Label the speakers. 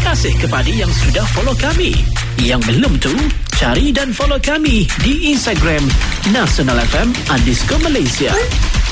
Speaker 1: kasih kepada yang sudah follow kami. Yang belum tu, cari dan follow kami di Instagram Nasional FM _Malaysia.